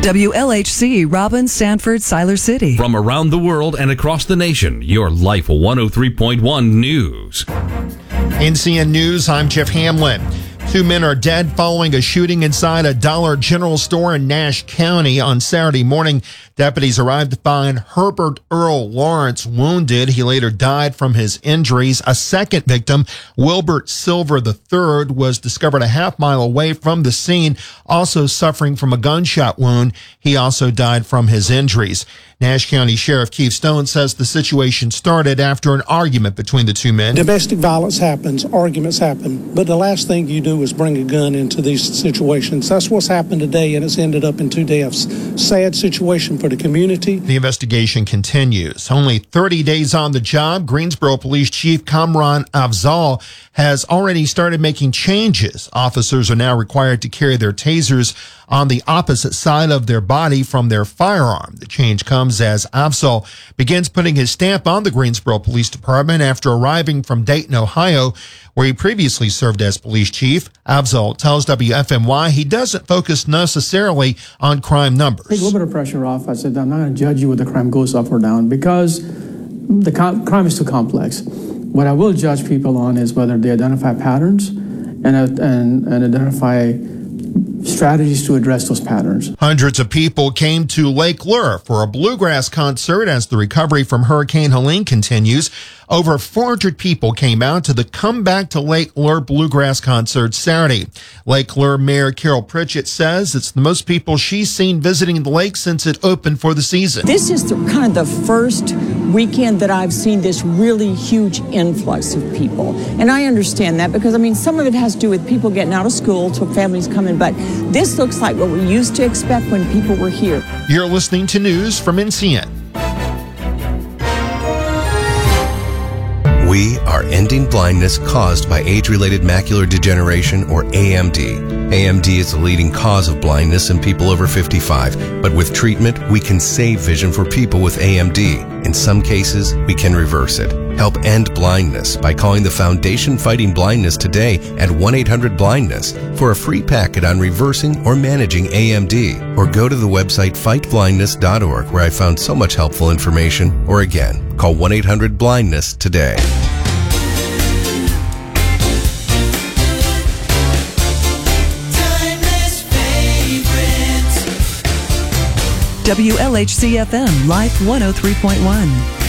WLHC, Robin, Sanford, Siler City. From around the world and across the nation, your Life 103.1 News. NCN News, I'm Jeff Hamlin. 2 men are dead following a shooting inside a Dollar General store in Nash County on Saturday morning. Deputies arrived to find Herbert Earl Lawrence wounded. He later died from his injuries. A second victim, Wilbert Silver III, was discovered a half-mile away from the scene, also suffering from a gunshot wound. He also died from his injuries. Nash County Sheriff Keith Stone says the situation started after an argument between the 2 men. Domestic violence happens, arguments happen, but the last thing you do is bring a gun into these situations. That's what's happened today, and it's ended up in 2 deaths. Sad situation for the community. The investigation continues. Only 30 days on the job, Greensboro Police Chief Kamran Afzal has already started making changes. Officers are now required to carry their tasers on the opposite side of their body from their firearm. The change comes as Afzal begins putting his stamp on the Greensboro Police Department after arriving from Dayton, Ohio, where he previously served as police chief. Afzal tells WFMY he doesn't focus necessarily on crime numbers. Take a little bit of pressure off. I said, I'm not going to judge you whether the crime goes up or down because the crime is too complex. What I will judge people on is whether they identify patterns and identify strategies to address those patterns. Hundreds of people came to Lake Lure for a bluegrass concert as the recovery from Hurricane Helene continues. Over 400 people came out to the Come Back to Lake Lure Bluegrass concert Saturday. Lake Lure Mayor Carol Pritchett says it's the most people she's seen visiting the lake since it opened for the season. This is kind of the first weekend that I've seen this really huge influx of people. And I understand that because, some of it has to do with people getting out of school, so families coming, but this looks like what we used to expect when people were here. You're listening to news from NCN. We are ending blindness caused by age-related macular degeneration, or AMD. AMD is the leading cause of blindness in people over 55, but with treatment, we can save vision for people with AMD. In some cases, we can reverse it. Help end blindness by calling the Foundation Fighting Blindness today at 1-800-BLINDNESS for a free packet on reversing or managing AMD. Or go to the website fightblindness.org, where I found so much helpful information. Or again, call 1-800-BLINDNESS today. WLHC FM, Life 103.1.